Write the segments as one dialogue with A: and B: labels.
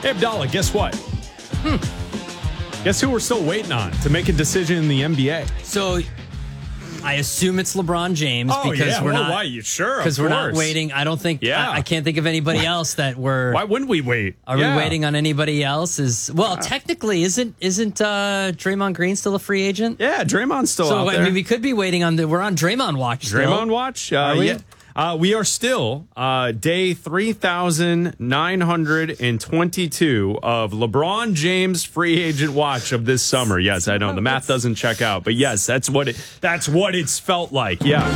A: Hey, Abdallah, guess what? Guess who we're still waiting on to make a decision in the NBA?
B: So I assume it's LeBron James because we're not.
A: Why? You sure?
B: Because we're not waiting. I don't think.
A: Yeah.
B: I can't think of anybody else that we're.
A: Why wouldn't we wait?
B: Are we waiting on anybody else? Technically, isn't Draymond Green still a free agent?
A: Yeah, Draymond's still out there.
B: I mean, we could be waiting on we're on Draymond watch.
A: Draymond watch?
B: Are we?
A: Yeah. We are still day 3,922 of LeBron James free agent watch of this summer. Yes, I know the math doesn't check out, but yes, that's what it's felt like. Yeah.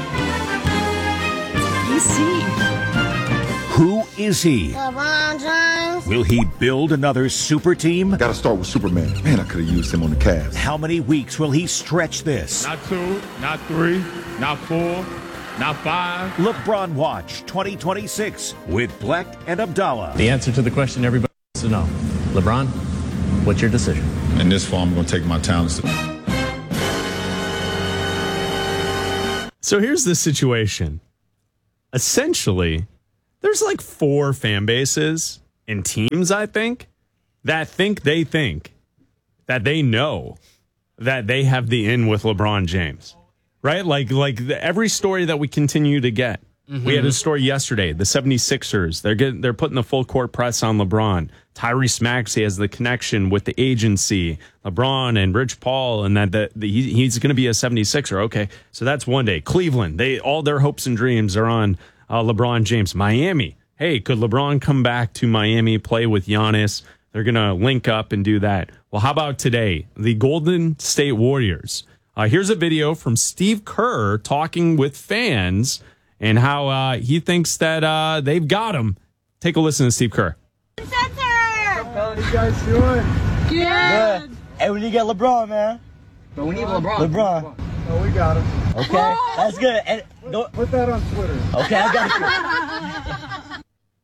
C: Who is he?
D: LeBron James.
C: Will he build another super team?
E: Got to start with Superman. Man, I could have used him on the Cavs.
C: How many weeks will he stretch this?
F: Not 2, not 3, not 4, not 5.
C: LeBron Watch 2026 with Black and Abdallah.
G: The answer to the question everybody wants to know. LeBron, what's your decision?
F: In this form, I'm going to take my talents.
A: So here's the situation. Essentially, there's like 4 fan bases and teams, I think that they know that they have the in with LeBron James. Right? Like every story that we continue to get. Mm-hmm. We had a story yesterday. The 76ers, they're putting the full court press on LeBron. Tyrese Maxey has the connection with the agency, LeBron and Rich Paul, and that he's going to be a 76er. Okay, so that's one day. Cleveland, all their hopes and dreams are on LeBron James. Miami, hey, could LeBron come back to Miami, play with Giannis? They're going to link up and do that. Well, how about today? The Golden State Warriors. Here's a video from Steve Kerr talking with fans and how he thinks that they've got him. Take a listen to Steve Kerr.
H: How you guys doing?
D: Good.
I: Hey, we need to get LeBron, man.
H: But we need LeBron.
I: Oh,
H: we got him.
I: Okay, that's good. And
H: Put that on Twitter.
I: Okay, I got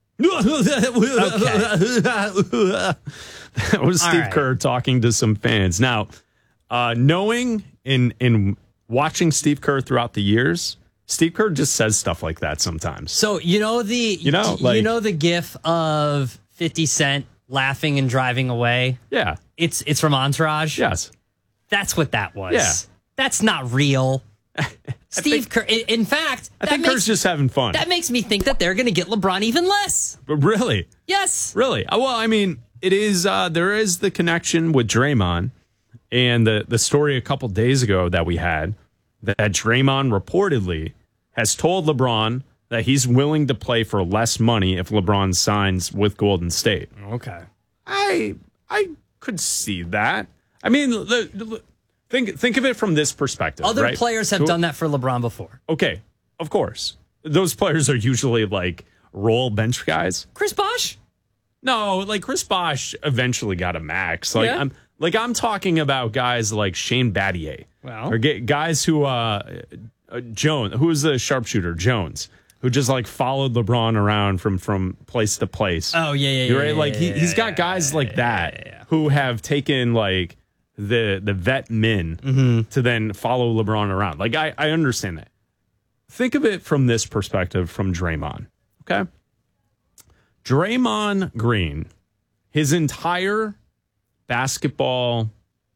A: That was Steve Kerr talking to some fans. Now, knowing in watching Steve Kerr throughout the years, Steve Kerr just says stuff like that sometimes.
B: So you know the gif of 50 Cent laughing and driving away?
A: Yeah.
B: It's from Entourage?
A: Yes.
B: That's what that was.
A: Yeah.
B: That's not real. Steve Kerr, in fact,
A: I think Kerr's just having fun.
B: That makes me think that they're going to get LeBron even less.
A: But really?
B: Yes.
A: Really? Well, I mean, it is. There is the connection with Draymond, and the story a couple days ago that we had that Draymond reportedly has told LeBron that he's willing to play for less money if LeBron signs with Golden State.
B: Okay.
A: I could see that. I mean, think of it from this perspective.
B: Other
A: right?
B: players have done that for LeBron before.
A: Okay, of course. Those players are usually like role bench guys.
B: Chris Bosh?
A: No, like Chris Bosh eventually got a max. Like
B: Yeah.
A: I'm talking about guys like Shane Battier.
B: Well.
A: Or guys who Jones, who was the sharpshooter, Jones, who just like followed LeBron around from place to place.
B: Oh, yeah.
A: You're right? Like he's got guys like that who have taken like the vet men to then follow LeBron around. Like I understand that. Think of it from this perspective from Draymond. Okay. Draymond Green, his entire basketball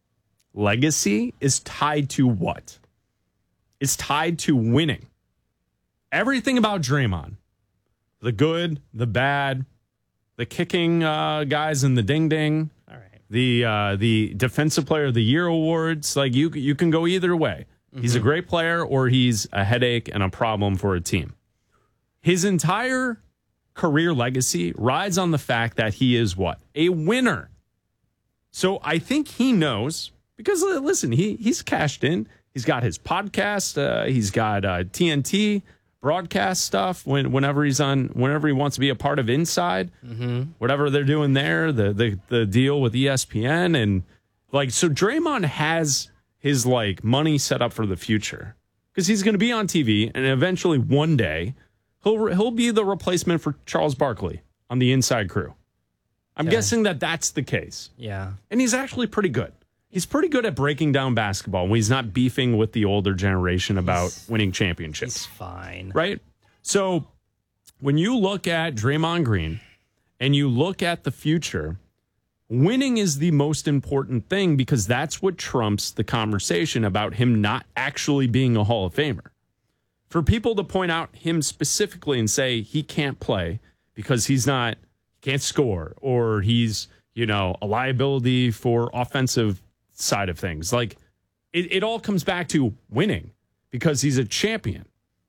A: legacy is tied to what? It's tied to winning. Everything about Draymond, the good, the bad, the kicking guys in the ding-ding,
B: All right.
A: the defensive player of the year awards, like you can go either way. He's a great player or he's a headache and a problem for a team. His entire career legacy rides on the fact that he is what? A winner. So I think he knows, because listen, he's cashed in. He's got his podcast. He's got TNT broadcast stuff whenever he wants to be a part of Inside, whatever they're doing there, the deal with ESPN, and like, so Draymond has his like money set up for the future because he's going to be on TV, and eventually one day he'll be the replacement for Charles Barkley on the Inside Crew. I'm guessing that that's the case.
B: Yeah.
A: And he's actually pretty good. He's pretty good at breaking down basketball when he's not beefing with the older generation about winning championships.
B: He's fine.
A: Right? So when you look at Draymond Green and you look at the future, winning is the most important thing because that's what trumps the conversation about him not actually being a Hall of Famer. For people to point out him specifically and say he can't play because can't score, or he's, a liability for offensive side of things. Like, it all comes back to winning because he's a champion.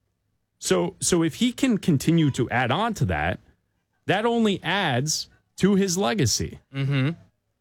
A: So if he can continue to add on to that, that only adds to his legacy.
B: Mm-hmm.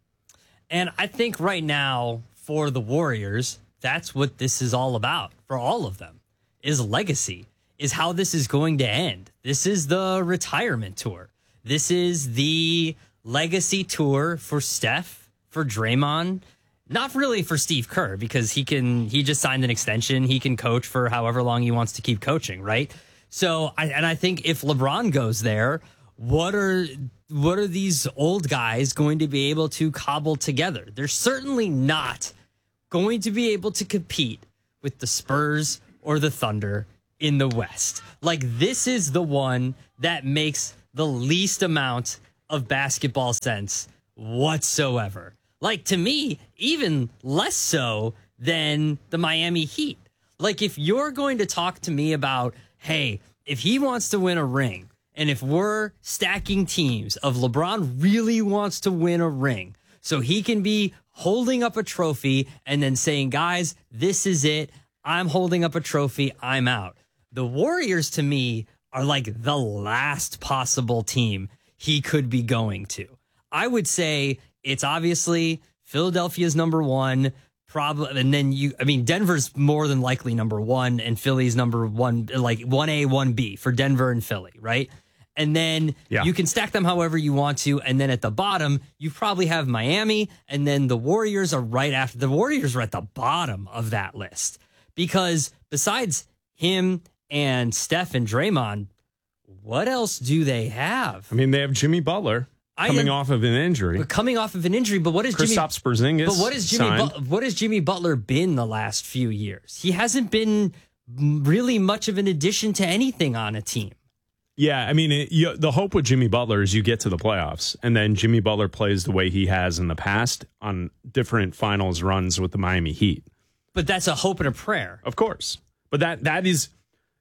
B: And I think right now for the Warriors, that's what this is all about for all of them, is legacy, is how this is going to end. This is the retirement tour. This is the legacy tour for Steph, for Draymond, not really for Steve Kerr, because he just signed an extension. He can coach for however long he wants to keep coaching, right? So, I think if LeBron goes there, what are these old guys going to be able to cobble together? They're certainly not going to be able to compete with the Spurs or the Thunder in the West. Like, this is the one that makes the least amount of basketball sense whatsoever. Like, to me, even less so than the Miami Heat. Like, if you're going to talk to me about, hey, if he wants to win a ring, and if we're stacking teams of LeBron really wants to win a ring, so he can be holding up a trophy and then saying, guys, this is it. I'm holding up a trophy. I'm out. The Warriors, to me, are like the last possible team he could be going to. I would say it's obviously Philadelphia's number one, probably, and then Denver's more than likely number one, and Philly's number one, like 1A, 1B for Denver and Philly, right? And then you can stack them however you want to. And then at the bottom, you probably have Miami, and then the Warriors are right after. The Warriors are at the bottom of that list because besides him and Steph and Draymond, what else do they have?
A: I mean, they have Jimmy Butler coming off of an injury.
B: But what is
A: Kristaps Porzingis?
B: But what has Jimmy Butler been the last few years? He hasn't been really much of an addition to anything on a team.
A: Yeah, I mean, the hope with Jimmy Butler is you get to the playoffs, and then Jimmy Butler plays the way he has in the past on different finals runs with the Miami Heat.
B: But that's a hope and a prayer.
A: Of course. But that is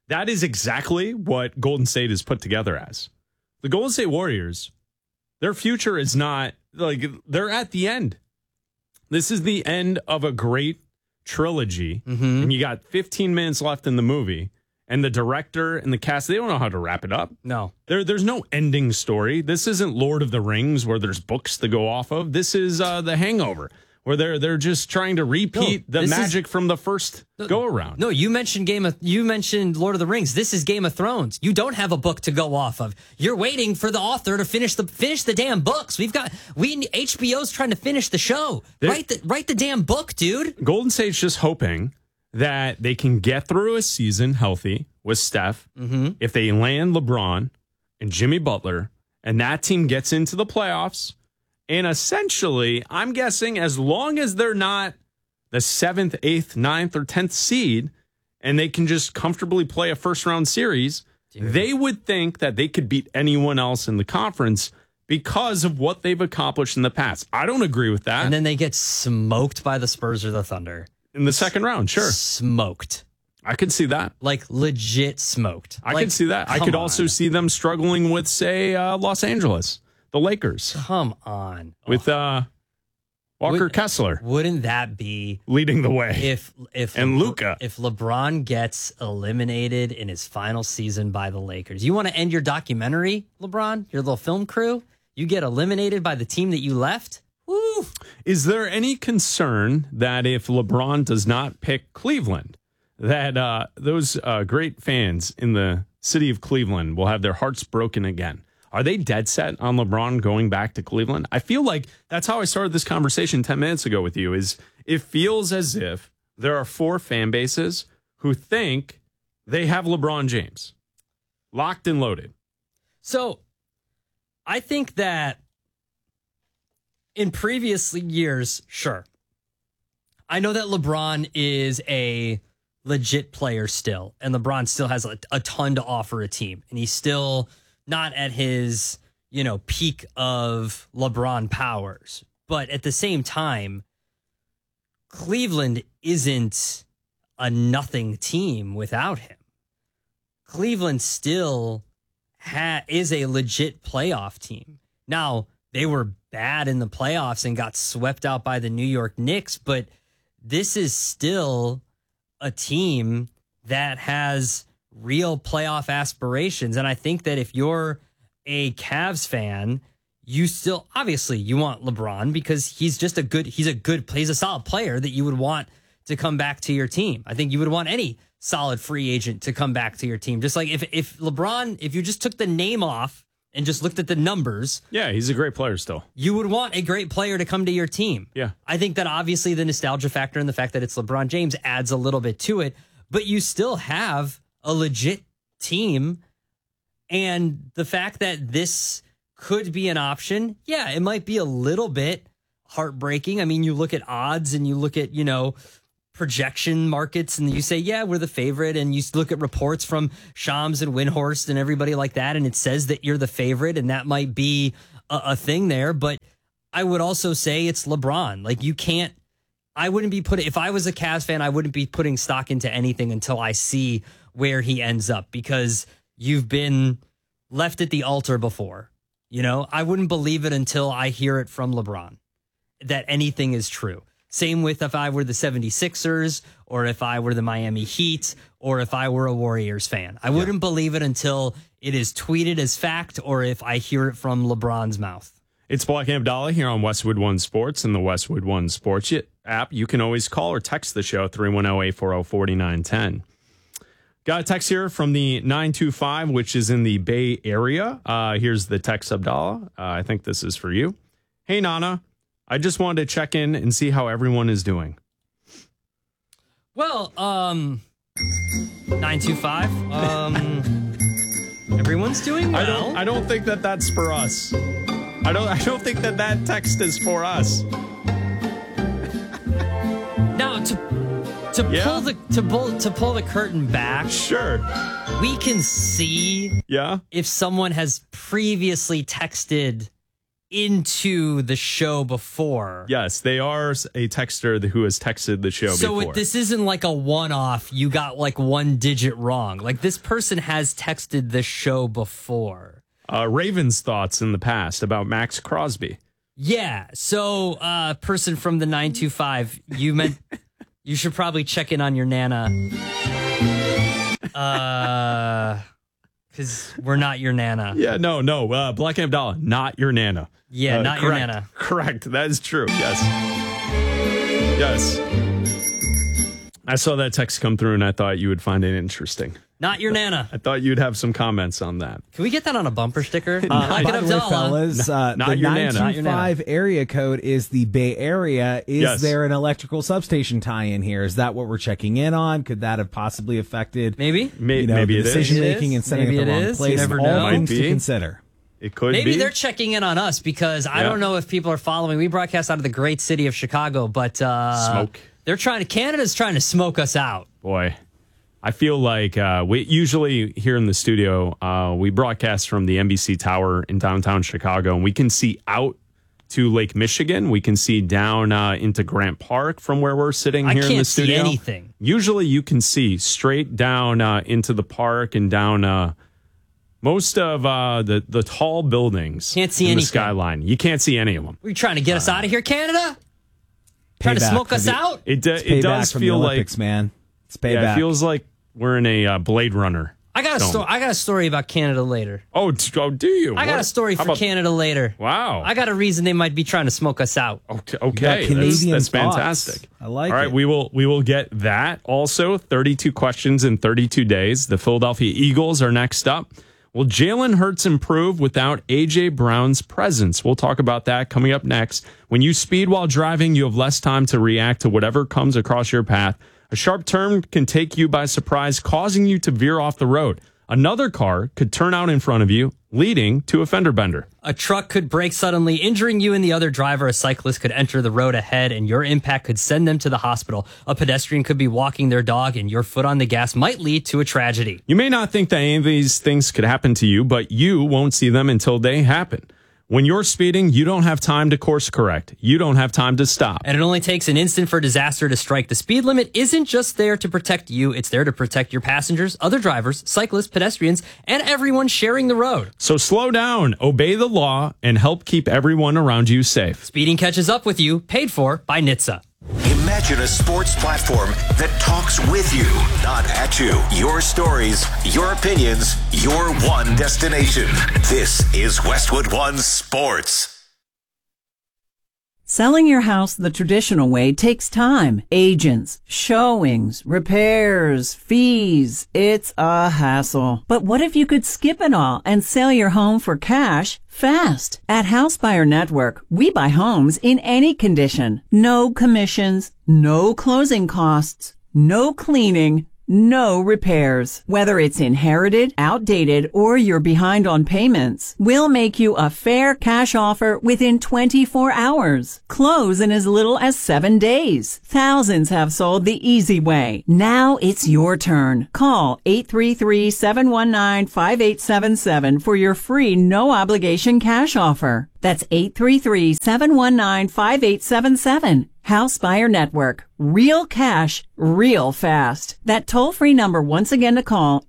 A: exactly what Golden State is put together as. The Golden State Warriors, their future is not, like, they're at the end. This is the end of a great trilogy, and you got 15 minutes left in the movie, and the director and the cast, they don't know how to wrap it up.
B: No.
A: There's no ending story. This isn't Lord of the Rings where there's books to go off of. This is The Hangover, where they're just trying to repeat the magic from the first go around.
B: No, you mentioned Lord of the Rings. This is Game of Thrones. You don't have a book to go off of. You're waiting for the author to finish the damn books. HBO's trying to finish the show. Write the damn book, dude.
A: Golden State's just hoping that they can get through a season healthy with Steph. If they land LeBron and Jimmy Butler, and that team gets into the playoffs. And essentially, I'm guessing as long as they're not the 7th, 8th, 9th, or 10th seed, and they can just comfortably play a first-round series, they would think that they could beat anyone else in the conference because of what they've accomplished in the past. I don't agree with that.
B: And then they get smoked by the Spurs or the Thunder.
A: In the second round, sure.
B: Smoked.
A: I could see that.
B: Like, legit smoked.
A: I could see that. I could also see them struggling with, say, Los Angeles. The Lakers.
B: Come on.
A: With Walker Kessler.
B: Wouldn't that be
A: leading the way?
B: If
A: Luka.
B: If LeBron gets eliminated in his final season by the Lakers. You want to end your documentary, LeBron? Your little film crew? You get eliminated by the team that you left? Woo!
A: Is there any concern that if LeBron does not pick Cleveland, that those great fans in the city of Cleveland will have their hearts broken again? Are they dead set on LeBron going back to Cleveland? I feel like that's how I started this conversation 10 minutes ago with you, is it feels as if there are 4 fan bases who think they have LeBron James locked and loaded.
B: So I think that in previous years, sure. I know that LeBron is a legit player still, and LeBron still has a ton to offer a team, and he's still not at his, peak of LeBron powers. But at the same time, Cleveland isn't a nothing team without him. Cleveland still is a legit playoff team. Now, they were bad in the playoffs and got swept out by the New York Knicks, but this is still a team that has real playoff aspirations. And I think that if you're a Cavs fan, you still, obviously, you want LeBron because he's a solid player that you would want to come back to your team. I think you would want any solid free agent to come back to your team. Just like if LeBron, if you just took the name off and just looked at the numbers.
A: Yeah, he's a great player still.
B: You would want a great player to come to your team.
A: Yeah.
B: I think that obviously the nostalgia factor and the fact that it's LeBron James adds a little bit to it, but you still have a legit team. And the fact that this could be an option, yeah, it might be a little bit heartbreaking. I mean, you look at odds and you look at, projection markets and you say, yeah, we're the favorite. And you look at reports from Shams and Windhorst and everybody like that. And it says that you're the favorite and that might be a thing there. But I would also say it's LeBron. Like if I was a Cavs fan, I wouldn't be putting stock into anything until I see where he ends up because you've been left at the altar before. I wouldn't believe it until I hear it from LeBron that anything is true. Same with if I were the 76ers or if I were the Miami Heat or if I were a Warriors fan. I wouldn't believe it until it is tweeted as fact or if I hear it from LeBron's mouth.
A: It's Black and Abdallah here on Westwood One Sports and the Westwood One Sports app. You can always call or text the show 310-840-4910. Got a text here from the 925, which is in the Bay Area. Here's the text, Abdallah. I think this is for you. Hey, Nana. I just wanted to check in and see how everyone is doing.
B: Well, 925. Everyone's doing well.
A: I don't think that's for us. I don't think that text is for us.
B: Now to pull the curtain back.
A: Sure.
B: We can see if someone has previously texted into the show before.
A: Yes, they are a texter who has texted the show before.
B: So this isn't like a one-off, you got like one digit wrong. Like this person has texted the show before.
A: Ravens thoughts in the past about Max Crosby.
B: Yeah, so person from the 925, you should probably check in on your Nana. Because we're not your Nana.
A: Yeah, no. Black and Abdallah, not your Nana.
B: Yeah, not your Nana.
A: Correct. That is true. Yes. I saw that text come through and I thought you would find it interesting.
B: Not your Nana.
A: I thought you'd have some comments on that.
B: Can we get that on a bumper sticker?
J: By the way, fellas, the 925 area code is the Bay Area. Is there an electrical substation tie-in here? Is that what we're checking in on? Could that have possibly affected
B: maybe
J: the decision making and setting it the wrong place?
B: You never know.
J: All things to consider.
A: It could be.
B: Maybe they're checking in on us because I don't know if people are following. We broadcast out of the great city of Chicago, but
A: smoke.
B: Canada's trying to smoke us out.
A: Boy. I feel like we usually here in the studio, we broadcast from the NBC Tower in downtown Chicago, and we can see out to Lake Michigan. We can see down into Grant Park from where we're sitting here in the studio.
B: I can't see anything.
A: Usually you can see straight down into the park and down most of the tall buildings.
B: Can't see
A: in
B: anything.
A: The skyline. You can't see any of them.
B: Are you trying to get us out of here, Canada? Trying to smoke us out?
A: It does feel like,
J: Olympics, man. It's payback.
A: Yeah, it feels like we're in a Blade Runner.
B: I got a story about Canada later.
A: Oh, do you?
B: I got a story for Canada later.
A: Wow.
B: I got a reason they might be trying to smoke us out.
A: Okay. That's fantastic.
J: I like it.
A: All right, we will get that. Also, 32 questions in 32 days. The Philadelphia Eagles are next up. Will Jalen Hurts improve without A.J. Brown's presence? We'll talk about that coming up next. When you speed while driving, you have less time to react to whatever comes across your path. A sharp turn can take you by surprise, causing you to veer off the road. Another car could turn out in front of you, leading to a fender bender.
B: A truck could brake suddenly, injuring you and the other driver. A cyclist could enter the road ahead, and your impact could send them to the hospital. A pedestrian could be walking their dog, and your foot on the gas might lead to a tragedy.
A: You may not think that any of these things could happen to you, but you won't see them until they happen. When you're speeding, you don't have time to course correct. You don't have time to stop.
B: And it only takes an instant for disaster to strike. The speed limit isn't just there to protect you. It's there to protect your passengers, other drivers, cyclists, pedestrians, and everyone sharing the road.
A: So slow down, obey the law, and help keep everyone around you safe.
B: Speeding catches up with you, paid for by NHTSA.
C: Imagine a sports platform that talks with you, not at you. Your stories, your opinions, your one destination. This is Westwood One Sports.
K: Selling your house the traditional way takes time. Agents, showings, repairs, fees. It's a hassle. But what if you could skip it all and sell your home for cash fast? At House Buyer Network, we buy homes in any condition. No commissions, no closing costs, no cleaning, no repairs. Whether it's inherited, outdated, or you're behind on payments, we'll make you a fair cash offer within 24 hours. Close in as little as 7 days. Thousands have sold the easy way. Now it's your turn. Call 833-719-5877 for your free no-obligation cash offer. That's 833-719-5877. House Buyer Network. Real cash, real fast. That toll-free number once again to call,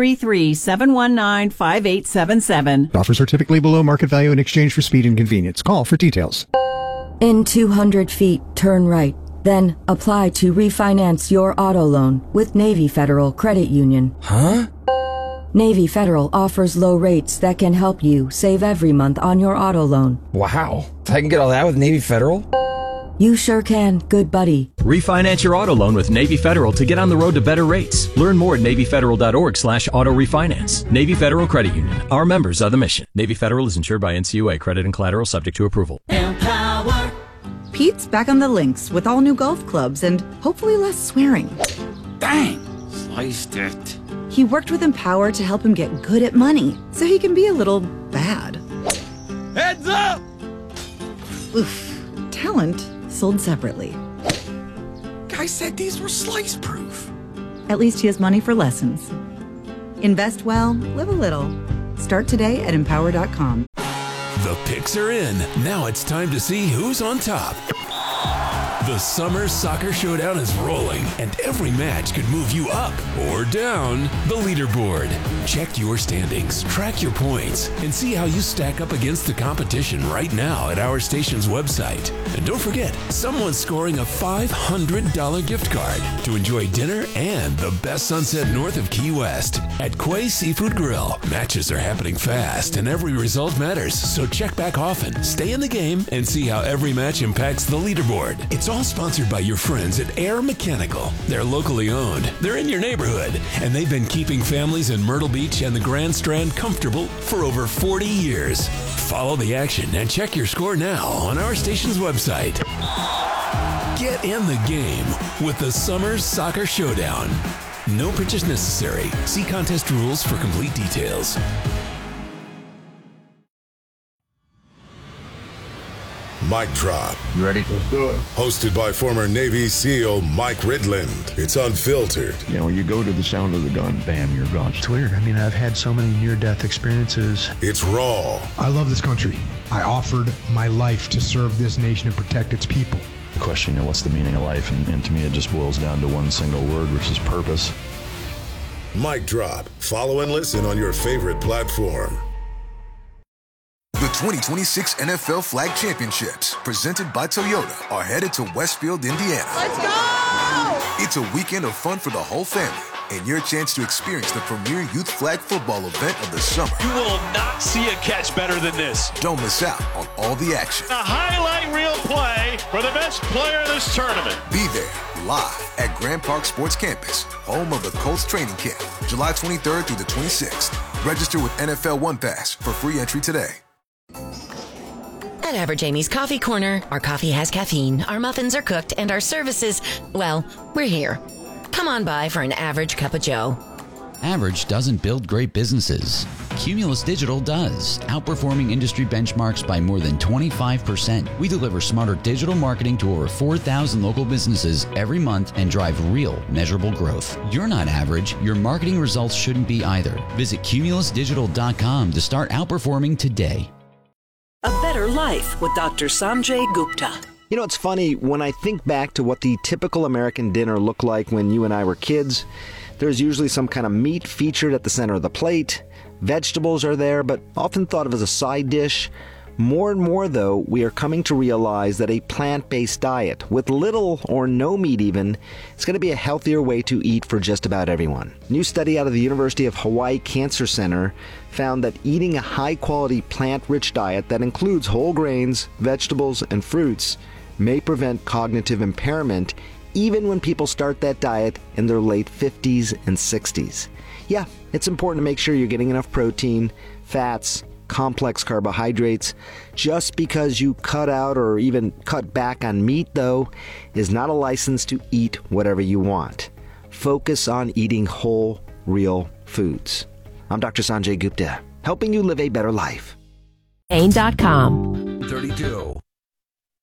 K: 833-719-5877.
L: Offers are typically below market value in exchange for speed and convenience. Call for details.
M: In 200 feet, turn right. Then apply to refinance your auto loan with Navy Federal Credit Union.
N: Huh?
M: Navy Federal offers low rates that can help you save every month on your auto loan.
N: Wow. I can get all that with Navy Federal?
M: You sure can, good buddy.
G: Refinance your auto loan with Navy Federal to get on the road to better rates. Learn more at NavyFederal.org/auto refinance. Navy Federal Credit Union. Our members are the mission. Navy Federal is insured by NCUA. Credit and collateral subject to approval.
O: Empower. Pete's back on the links with all new golf clubs and hopefully less swearing.
P: Dang, sliced it.
O: He worked with Empower to help him get good at money so he can be a little bad.
P: Heads up!
O: Oof. Talent sold separately.
P: Guy said these were slice proof.
O: At least he has money for lessons. Invest well, live a little. Start today at empower.com.
Q: The picks are in. Now it's time to see who's on top. The Summer Soccer Showdown is rolling, and every match could move you up or down the leaderboard. Check your standings, track your points, and see how you stack up against the competition right now at our station's website. And don't forget, someone's scoring a $500 gift card to enjoy dinner and the best sunset north of Key West at Quay Seafood Grill. Matches are happening fast, and every result matters, so check back often, stay in the game, and see how every match impacts the leaderboard. It's all sponsored by your friends at Air Mechanical. They're locally owned, they're in your neighborhood, and they've been keeping families in Myrtle Beach and the Grand Strand comfortable for over 40 years. Follow the action and check your score now on our station's website. Get in the game with the Summer Soccer Showdown. No purchase necessary. See contest rules for complete details.
R: Mic Drop.
E: You ready?
R: Let's do it. Hosted by former Navy SEAL Mike Ridland. It's unfiltered.
E: You know, when you go to the sound of the gun, bam, you're gone.
S: It's weird. I mean, I've had so many near-death experiences.
R: It's raw.
T: I love this country. I offered my life to serve this nation and protect its people.
S: The question, you know, what's the meaning of life? And to me, it just boils down to one single word, which is purpose.
R: Mic Drop. Follow and listen on your favorite platform.
U: The 2026 NFL Flag Championships, presented by Toyota, are headed to Westfield, Indiana.
D: Let's go!
U: It's a weekend of fun for the whole family, and your chance to experience the premier youth flag football event of the summer.
V: You will not see a catch better than this.
U: Don't miss out on all the action.
V: A highlight reel play for the best player in this tournament.
U: Be there, live at Grand Park Sports Campus, home of the Colts training camp, July 23rd through the 26th. Register with NFL One Pass for free entry today.
W: At Average Amy's Coffee Corner, our coffee has caffeine, our muffins are cooked, and our services, well, we're here. Come on by for an average cup of joe.
X: Average doesn't build great businesses.
F: Cumulus Digital does, outperforming industry benchmarks by more than 25%. We deliver smarter digital marketing to over 4,000 local businesses every month and drive real, measurable growth. You're not average. Your marketing results shouldn't be either. Visit cumulusdigital.com to start outperforming today.
H: A Better Life with Dr. Sanjay Gupta.
I: You know, it's funny, when I think back to what the typical American dinner looked like when you and I were kids, there's usually some kind of meat featured at the center of the plate. Vegetables are there, but often thought of as a side dish. More and more, though, we are coming to realize that a plant-based diet, with little or no meat even, is going to be a healthier way to eat for just about everyone. A new study out of the University of Hawaii Cancer Center found that eating a high-quality plant-rich diet that includes whole grains, vegetables, and fruits may prevent cognitive impairment even when people start that diet in their late 50s and 60s. Yeah, it's important to make sure you're getting enough protein, fats, complex carbohydrates. Just because you cut out or even cut back on meat, though, is not a license to eat whatever you want. Focus on eating whole, real foods. I'm Dr. Sanjay Gupta, helping you live a better life.
X: Ain.com.
Q: 32.